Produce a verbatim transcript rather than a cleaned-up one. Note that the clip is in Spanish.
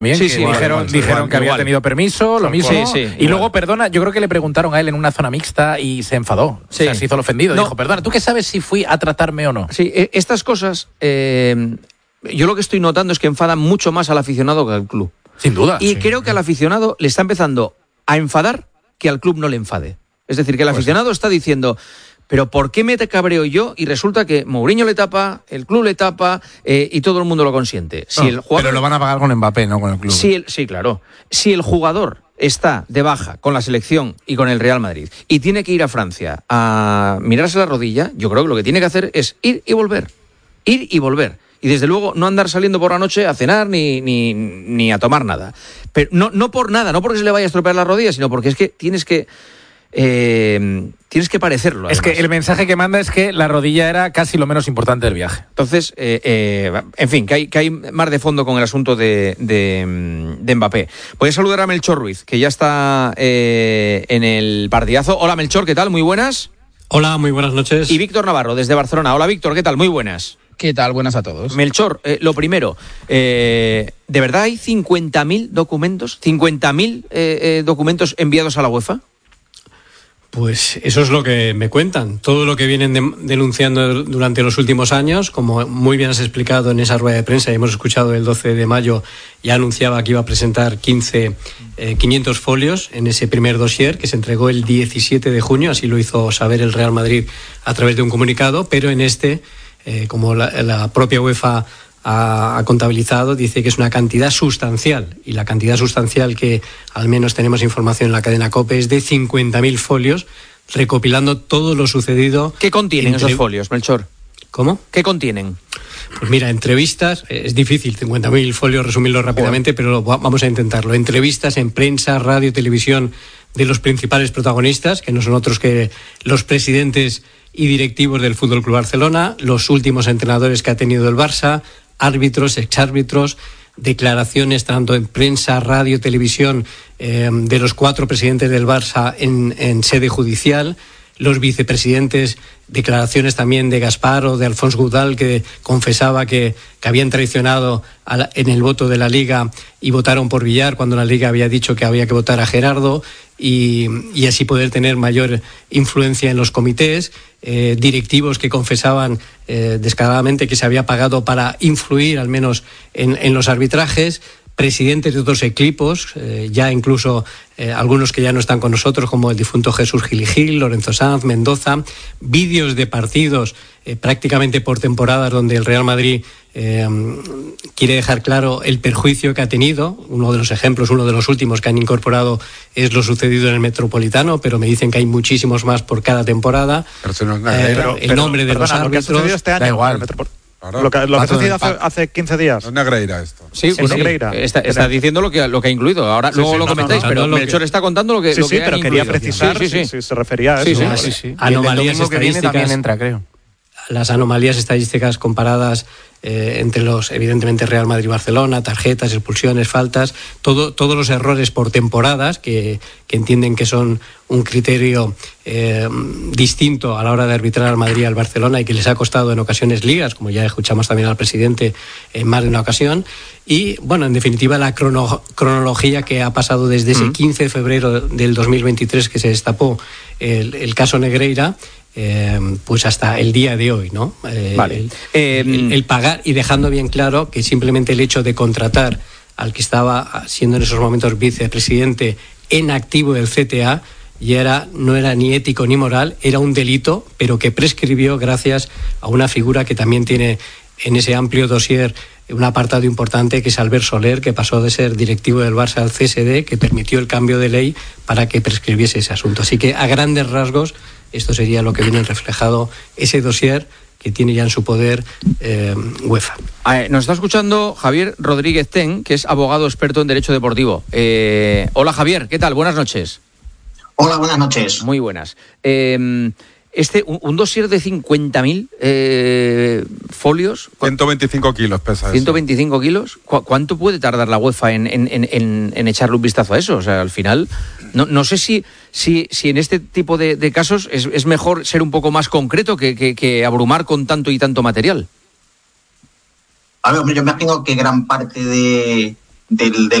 Bien, sí, que sí, dijeron, igual, dijeron igual, que había igual. tenido permiso, lo mismo. Sí, sí, y igual. luego, perdona, yo creo que le preguntaron a él en una zona mixta y se enfadó. Sí. O sea, se hizo el ofendido. No. Dijo, perdona, ¿tú qué sabes si fui a tratarme o no? Sí, estas cosas, eh, yo lo que estoy notando es que enfadan mucho más al aficionado que al club. Sin duda. Y Sí. creo que al aficionado le está empezando a enfadar que al club no le enfade. Es decir, que el aficionado pues está diciendo, pero ¿por qué me cabreo yo? Y resulta que Mourinho le tapa, el club le tapa eh, y todo el mundo lo consiente. Si no, el jugador, pero lo van a pagar con Mbappé, no con el club. Si el, sí, claro. Si el jugador está de baja con la selección y con el Real Madrid y tiene que ir a Francia a mirarse la rodilla, yo creo que lo que tiene que hacer es ir y volver. Ir y volver. Y desde luego no andar saliendo por la noche a cenar ni, ni, ni a tomar nada. Pero no, no por nada, no porque se le vaya a estropear la rodilla, sino porque es que tienes que... Eh, tienes que parecerlo. Es además. que el mensaje que manda es que la rodilla era casi lo menos importante del viaje. Entonces, eh, eh, en fin, que hay, que hay más de fondo con el asunto de, de, de Mbappé. Voy a saludar a Melchor Ruiz, que ya está eh, en el partidazo. Hola Melchor, ¿qué tal? Muy buenas. Hola, muy buenas noches. Y Víctor Navarro, desde Barcelona. Hola Víctor, ¿qué tal? Muy buenas. ¿Qué tal? Buenas a todos. Melchor, eh, lo primero, eh, ¿de verdad hay cincuenta mil documentos? ¿cincuenta mil eh, eh, documentos enviados a la UEFA? Pues eso es lo que me cuentan. Todo lo que vienen de, denunciando durante los últimos años, como muy bien has explicado en esa rueda de prensa, y hemos escuchado el doce de mayo, ya anunciaba que iba a presentar quince, eh, quinientos folios en ese primer dossier que se entregó el diecisiete de junio, así lo hizo saber el Real Madrid a través de un comunicado, pero en este, eh, como la, la propia UEFA ha, ha contabilizado, dice que es una cantidad sustancial, y la cantidad sustancial que al menos tenemos información en la cadena COPE es de cincuenta mil folios, recopilando todo lo sucedido. ¿Qué contienen entre... esos folios, Melchor? ¿Cómo? ¿Qué contienen? Pues mira, entrevistas, es difícil, cincuenta mil folios, resumirlo rápidamente, pero vamos a intentarlo. Entrevistas en prensa, radio, televisión de los principales protagonistas, que no son otros que los presidentes y directivos del F C Barcelona, los últimos entrenadores que ha tenido el Barça, árbitros, exárbitros, declaraciones tanto en prensa, radio, televisión eh, de los cuatro presidentes del Barça en, en sede judicial, los vicepresidentes, declaraciones también de Gaspar o de Alphonse Goudal, que confesaba que, que habían traicionado a la, en el voto de la Liga y votaron por Villar cuando la Liga había dicho que había que votar a Gerardo, y, y así poder tener mayor influencia en los comités, eh, directivos que confesaban eh, descaradamente que se había pagado para influir al menos en, en los arbitrajes, presidentes de otros equipos, eh, ya incluso eh, algunos que ya no están con nosotros, como el difunto Jesús Gil y Gil, Lorenzo Sanz, Mendoza, vídeos de partidos eh, prácticamente por temporadas donde el Real Madrid eh, quiere dejar claro el perjuicio que ha tenido. Uno de los ejemplos, uno de los últimos que han incorporado es lo sucedido en el Metropolitano, pero me dicen que hay muchísimos más por cada temporada. Pero, no, eh, pero, el nombre pero, de perdona, los árbitros. Lo que ha sucedido este año, da igual. Claro, lo que, lo que ha sucedido hace, hace quince días. No es Negreira esto. Sí, bueno, Negreira. está, está diciendo lo que, lo que ha incluido. Ahora Sí, luego sí, lo no, comentáis, no, no, pero no, Melchor que... está contando lo que Sí, lo sí, que pero han quería incluido. precisar sí, sí, sí. si, si se refería a Sí, eso. sí, ¿no? sí, sí. Anomalías que viene estadísticas. también entra, creo. Las anomalías estadísticas comparadas eh, entre los, evidentemente, Real Madrid-Barcelona, tarjetas, expulsiones, faltas, todo, todos los errores por temporadas que, que entienden que son un criterio eh, distinto a la hora de arbitrar al Madrid y al Barcelona y que les ha costado en ocasiones ligas, como ya escuchamos también al presidente en más de una ocasión. Y, bueno, en definitiva, la crono, cronología que ha pasado desde ese quince de febrero del dos mil veintitrés que se destapó el, el caso Negreira, Eh, pues hasta el día de hoy, ¿no? Eh, Vale. el, Eh, el, el pagar y dejando bien claro que simplemente el hecho de contratar al que estaba siendo en esos momentos vicepresidente en activo del C T A ya era, no era ni ético ni moral, era un delito, pero que prescribió gracias a una figura que también tiene en ese amplio dossier un apartado importante, que es Albert Soler, que pasó de ser directivo del Barça al C S D, que permitió el cambio de ley para que prescribiese ese asunto. Así que a grandes rasgos esto sería lo que viene reflejado, ese dossier que tiene ya en su poder eh, UEFA. Eh, nos está escuchando Javier Rodríguez Ten, que es abogado experto en Derecho Deportivo. Eh, hola Javier, ¿qué tal? Buenas noches. Hola, buenas noches. Muy buenas. Eh, este, un, un dossier de cincuenta mil eh, folios. ciento veinticinco kilos pesa eso. ciento veinticinco kilos. ¿Cu- ¿Cuánto puede tardar la UEFA en, en, en, en echarle un vistazo a eso? O sea, al final, no, no sé si, si, si en este tipo de, de casos es, es mejor ser un poco más concreto que, que, que abrumar con tanto y tanto material. A ver, hombre, yo imagino que gran parte de, del, del